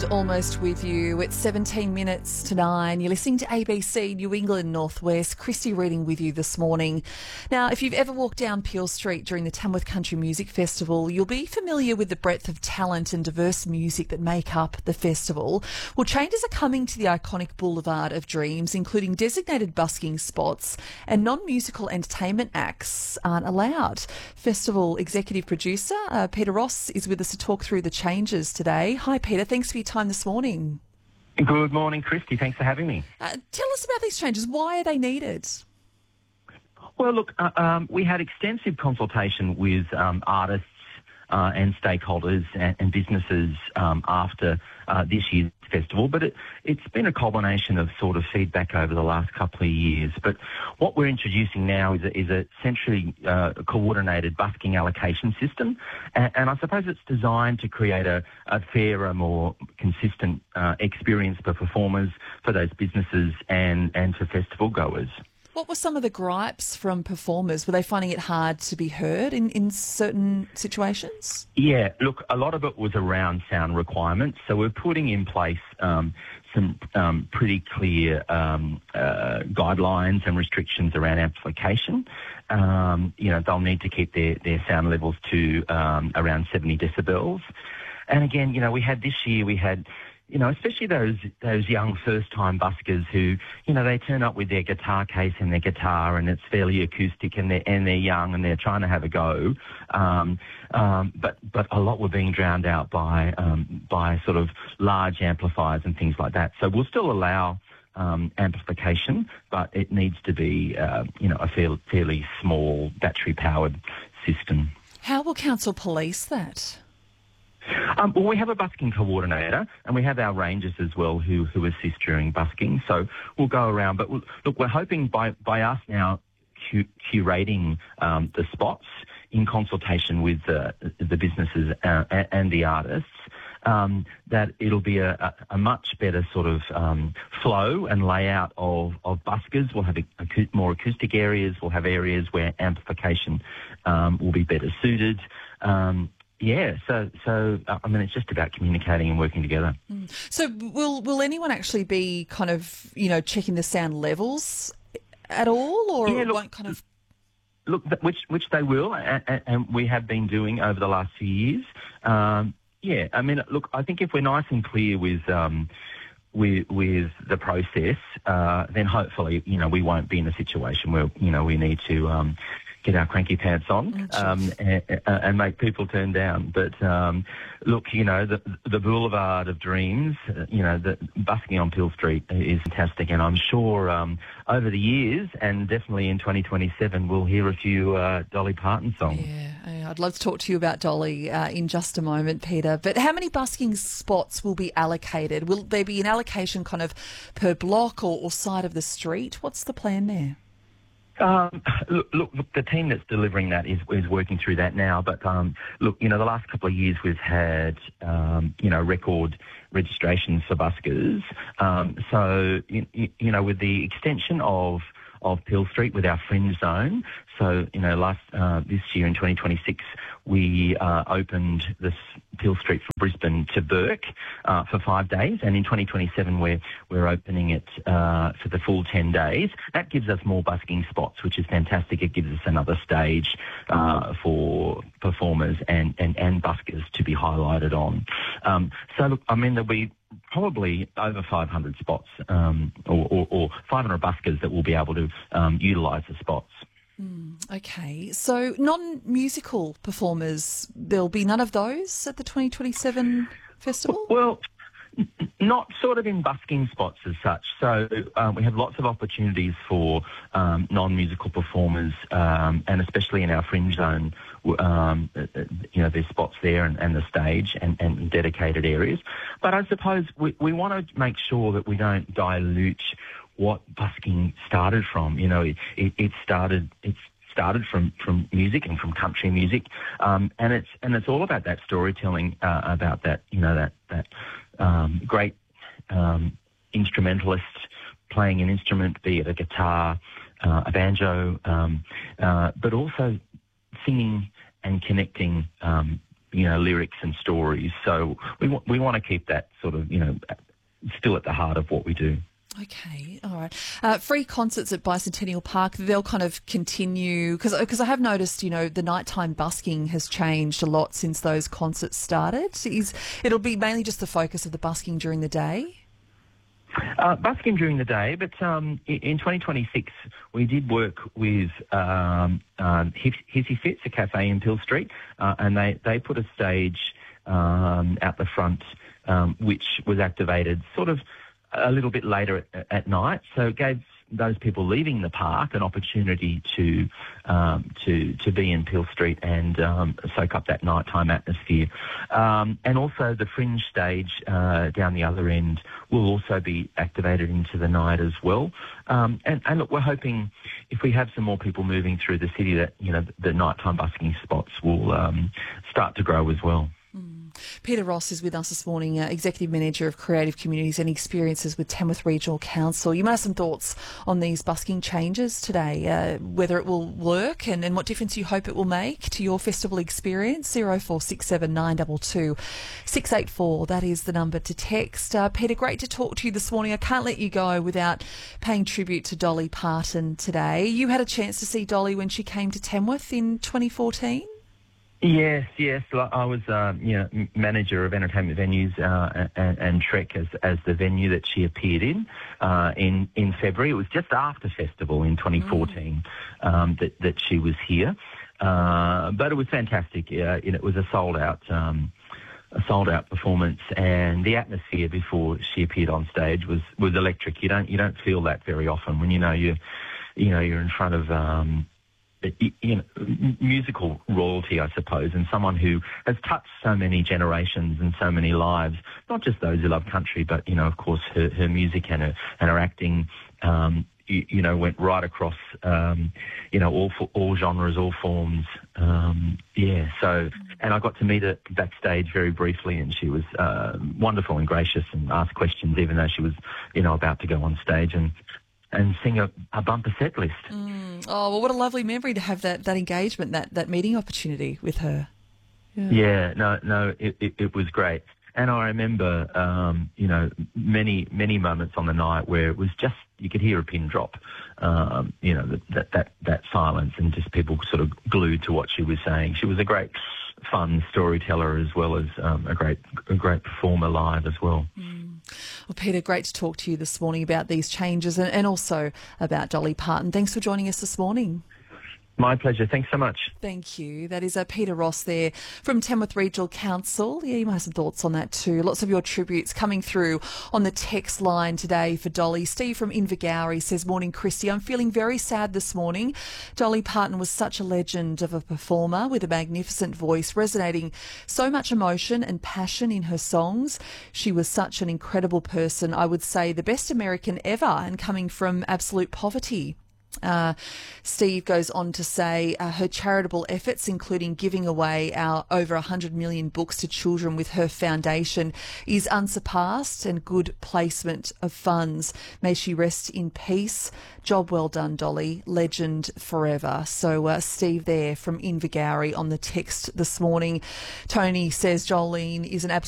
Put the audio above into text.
almost with you. It's 17 minutes to 9. You're listening to ABC New England Northwest. Christy reading with you this morning. Now, if you've ever walked down Peel Street during the Tamworth Country Music Festival, you'll be familiar with the breadth of talent and diverse music that make up the festival. Well, changes are coming to the iconic Boulevard of Dreams, including designated busking spots, and non-musical entertainment acts aren't allowed. Festival executive producer Peter Ross is with us to talk through the changes today. Hi, Peter. Thanks for your time this morning. Good morning, Christy. Thanks for having me. Tell us about these changes. Why are they needed? Well, look, we had extensive consultation with artists and stakeholders and businesses after this year's festival, but it's been a culmination of sort of feedback over the last couple of years. But what we're introducing now is a centrally coordinated busking allocation system, and I suppose it's designed to create a fairer, more consistent experience for performers, for those businesses and for festival goers. What were some of the gripes from performers? Were they finding it hard to be heard in certain situations? Yeah, look, a lot of it was around sound requirements. So we're putting in place some pretty clear guidelines and restrictions around amplification. They'll need to keep their sound levels to around 70 decibels. And again, we had especially those young first-time buskers who, they turn up with their guitar case and their guitar, and it's fairly acoustic, and they're young and they're trying to have a go. But a lot were being drowned out by sort of large amplifiers and things like that. So we'll still allow amplification, but it needs to be, a fairly small battery-powered system. How will council police that? Well, we have a busking coordinator, and we have our rangers as well who assist during busking. So we'll go around. But look, we're hoping by us now curating the spots in consultation with the businesses and the artists, that it'll be a much better sort of flow and layout of buskers. We'll have more acoustic areas. We'll have areas where amplification will be better suited. It's just about communicating and working together. So will anyone actually be kind of, checking the sound levels at all, or won't kind of... Look, which they will, and we have been doing over the last few years. I think if we're nice and clear with the process, then hopefully, we won't be in a situation where, we need to... get our cranky pants on and make people turn down. But look, the Boulevard of Dreams, the busking on Peel Street is fantastic, and I'm sure over the years and definitely in 2027 we'll hear a few Dolly Parton songs. Yeah, I'd love to talk to you about Dolly in just a moment, Peter. But how many busking spots will be allocated? Will there be an allocation kind of per block or side of the street? What's the plan there? Look, the team that's delivering that is working through that now. But, the last couple of years we've had, record registrations for buskers. With the extension of Peel Street with our fringe zone, so, this year in 2026, we opened this Peel Street from Brisbane to Burke for 5 days, and in 2027 we're opening it for the full 10 days. That gives us more busking spots, which is fantastic. It gives us another stage for performers and buskers to be highlighted on. There'll be probably over 500 spots or 500 buskers that will be able to utilise the spots. Okay, so non-musical performers, there'll be none of those at the 2027 festival? Well, not sort of in busking spots as such. So we have lots of opportunities for non-musical performers, and especially in our fringe zone, there's spots there and the stage and dedicated areas. But I suppose we want to make sure that we don't dilute what busking started from. It started from music and from country music, and it's all about that storytelling, about that great instrumentalist playing an instrument, be it a guitar, a banjo, but also singing and connecting lyrics and stories. So we want to keep that sort of, still at the heart of what we do. Okay, all right. Free concerts at Bicentennial Park, they'll kind of continue, because I have noticed, the nighttime busking has changed a lot since those concerts started. It'll be mainly just the focus of the busking during the day? Busking during the day, but in 2026 we did work with Hissy Fits, a cafe in Peel Street, and they put a stage out the front which was activated sort of a little bit later at night, so it gave those people leaving the park an opportunity to be in Peel Street and soak up that nighttime atmosphere. And also the Fringe stage down the other end will also be activated into the night as well. And look, we're hoping if we have some more people moving through the city that, the nighttime busking spots will start to grow as well. Peter Ross is with us this morning, Executive Manager of Creative Communities and Experiences with Tamworth Regional Council. You might have some thoughts on these busking changes today, whether it will work and what difference you hope it will make to your festival experience. 0467 922 684, that is the number to text. Peter, great to talk to you this morning. I can't let you go without paying tribute to Dolly Parton today. You had a chance to see Dolly when she came to Tamworth in 2014? Yes. I was, manager of entertainment venues and Trek as the venue that she appeared in February. It was just after festival in 2014 that she was here, but it was fantastic. It was a sold out performance, and the atmosphere before she appeared on stage was electric. You don't feel that very often when you're in front of musical royalty, I suppose, and someone who has touched so many generations and so many lives, not just those who love country, but, of course, her music and her acting, went right across, all genres, all forms. And I got to meet her backstage very briefly, and she was wonderful and gracious and asked questions even though she was, about to go on stage and sing a bumper set list. Oh, well, what a lovely memory to have that engagement, that meeting opportunity with her. It was great. And I remember, many moments on the night where it was just, you could hear a pin drop, that silence, and just people sort of glued to what she was saying. She was a great, fun storyteller as well as a great performer live as well. Well, Peter, great to talk to you this morning about these changes and also about Dolly Parton. Thanks for joining us this morning. My pleasure. Thanks so much. Thank you. That is Peter Ross there from Tamworth Regional Council. Yeah, you might have some thoughts on that too. Lots of your tributes coming through on the text line today for Dolly. Steve from Invergowrie says, "Morning, Christy. I'm feeling very sad this morning. Dolly Parton was such a legend of a performer with a magnificent voice, resonating so much emotion and passion in her songs. She was such an incredible person. I would say the best American ever, and coming from absolute poverty." Steve goes on to say her charitable efforts, including giving away our over 100 million books to children with her foundation, is unsurpassed and good placement of funds. May she rest in peace. Job well done, Dolly. Legend forever. So Steve there from Invergowrie on the text this morning. Tony says Jolene is an absolute